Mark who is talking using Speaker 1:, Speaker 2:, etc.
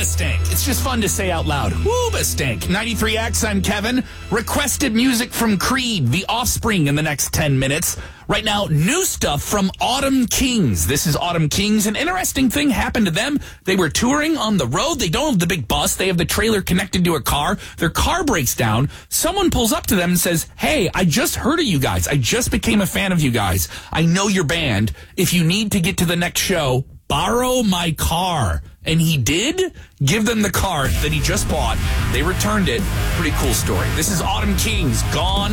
Speaker 1: Woobastank. It's just fun to say out loud. Woobastank. 93X, I'm Kevin. Requested music from Creed, The Offspring in the next 10 minutes. Right now, new stuff from Autumn Kings. This is Autumn Kings. An interesting thing happened to them. They were touring on the road. They don't have the big bus. They have the trailer connected to a car. Their car breaks down. Someone pulls up to them and says, hey, I just heard of you guys. I just became a fan of you guys. I know your band. If you need to get to the next show, borrow my car. And he did give them the car that he just bought. They returned it. Pretty cool story. This is Autumn Kings, Gone